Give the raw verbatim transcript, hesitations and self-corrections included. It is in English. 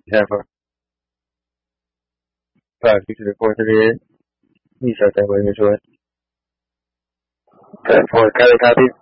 have a practice report today. Isa tayo ngayon. For kada copy.